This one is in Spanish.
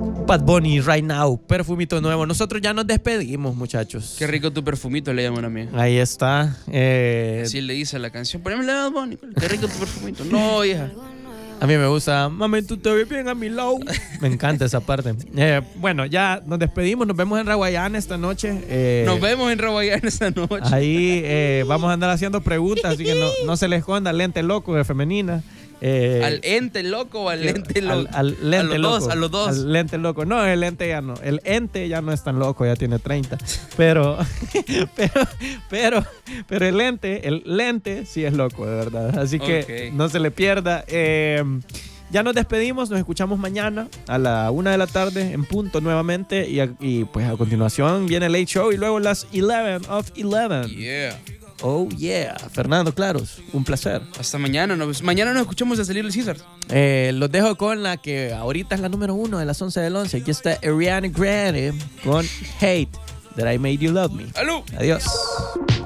Bad Bunny, Right Now, perfumito nuevo. Nosotros ya nos despedimos, muchachos. Qué rico tu perfumito, le llaman a mí. Ahí está. Así le dice la canción. Ponémosle a Bad Bunny. Qué rico tu perfumito. No, hija. A mí me gusta, mami, tú te ves bien a mi lado. Me encanta esa parte. Bueno, ya nos despedimos. Nos vemos en Raguayana esta noche. Nos vemos en Raguayana esta noche. Ahí vamos a andar haciendo preguntas, así que no se les esconda. Lente loco de femenina. ¿Al ente loco o al lente loco? Al lente loco. A los dos. Al lente loco. No, el ente ya no. El ente ya no es tan loco, ya tiene 30. Pero el lente sí es loco, de verdad. Así que no se le pierda. Ya nos despedimos, nos escuchamos mañana a la 1 de la tarde en punto nuevamente. Y pues a continuación viene el Late Show y luego las 11 of 11. Yeah. Oh yeah, Fernando Claros, un placer. Hasta mañana. Mañana nos escuchamos a salir el César. Los dejo con la que ahorita es la número 1 de las 11 del 11. Aquí está Ariana Grande con Hate That I Made You Love Me. ¡Aló! Adiós.